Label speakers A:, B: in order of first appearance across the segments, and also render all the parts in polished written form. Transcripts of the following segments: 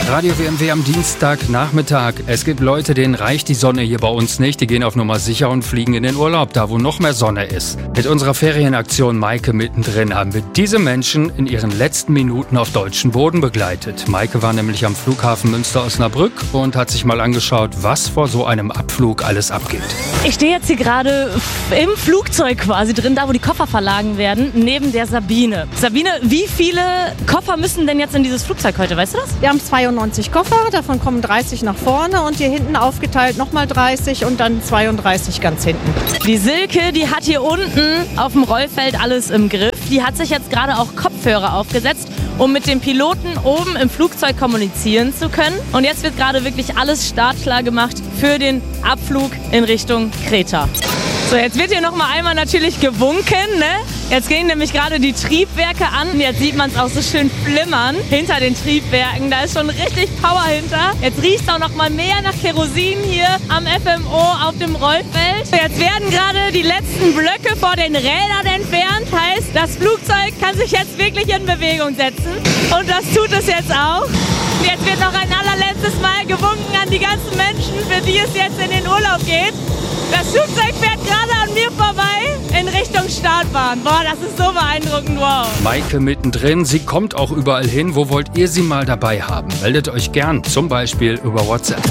A: Radio WMW am Dienstagnachmittag. Es gibt Leute, denen reicht die Sonne hier bei uns nicht. Die gehen auf Nummer sicher und fliegen in den Urlaub, da wo noch mehr Sonne ist. Mit unserer Ferienaktion Maike mittendrin haben wir diese Menschen in ihren letzten Minuten auf deutschen Boden begleitet. Maike war nämlich am Flughafen Münster-Osnabrück und hat sich mal angeschaut, was vor so einem Abflug alles abgeht.
B: Ich stehe jetzt hier gerade im Flugzeug quasi drin, da wo die Koffer verladen werden, neben der Sabine. Sabine, wie viele Koffer müssen denn jetzt in dieses Flugzeug heute, weißt du das?
C: Wir haben 92 Koffer, davon kommen 30 nach vorne und hier hinten aufgeteilt nochmal 30 und dann 32 ganz hinten.
B: Die Silke, die hat hier unten auf dem Rollfeld alles im Griff. Die hat sich jetzt gerade auch Kopfhörer aufgesetzt, um mit dem Piloten oben im Flugzeug kommunizieren zu können. Und jetzt wird gerade wirklich alles startklar gemacht für den Abflug in Richtung Kreta. So, jetzt wird hier noch mal einmal natürlich gewunken, ne? Jetzt gehen nämlich gerade die Triebwerke an. Jetzt sieht man es auch so schön flimmern hinter den Triebwerken. Da ist schon richtig Power hinter. Jetzt riecht es auch noch mal mehr nach Kerosin hier am FMO auf dem Rollfeld. Jetzt werden gerade die letzten Blöcke vor den Rädern entfernt. Heißt, das Flugzeug kann sich jetzt wirklich in Bewegung setzen. Und das tut es jetzt auch. Jetzt wird noch ein allerletztes Mal gewunken an die ganzen Menschen, für die es jetzt in den Urlaub geht. Das Flugzeug fährt gerade an mir vorbei in Richtung Startbahn. Boah, das ist so beeindruckend, wow.
A: Maike mittendrin, sie kommt auch überall hin. Wo wollt ihr sie mal dabei haben? Meldet euch gern, zum Beispiel über WhatsApp.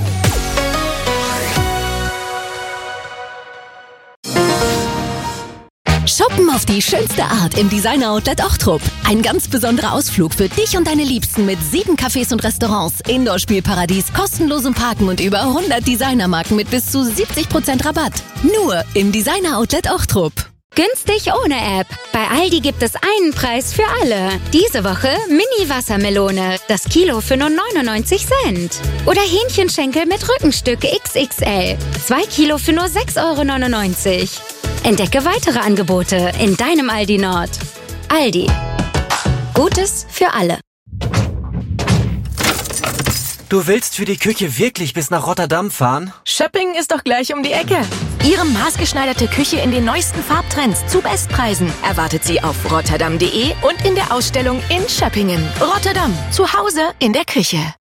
D: Shoppen auf die schönste Art im Designer-Outlet Ochtrup. Ein ganz besonderer Ausflug für dich und deine Liebsten mit 7 Cafés und Restaurants, Indoor-Spielparadies, kostenlosem Parken und über 100 Designermarken mit bis zu 70% Rabatt. Nur im Designer-Outlet Ochtrup.
E: Günstig ohne App. Bei Aldi gibt es einen Preis für alle. Diese Woche Mini-Wassermelone. Das Kilo für nur 99 Cent. Oder Hähnchenschenkel mit Rückenstück XXL. 2 Kilo für nur 6,99 €. Entdecke weitere Angebote in deinem Aldi Nord. Aldi. Gutes für alle.
F: Du willst für die Küche wirklich bis nach Rotterdam fahren?
G: Shopping ist doch gleich um die Ecke. Ihre maßgeschneiderte Küche in den neuesten Farbtrends zu Bestpreisen erwartet sie auf rotterdam.de und in der Ausstellung in Schöppingen. Rotterdam, zu Hause in der Küche.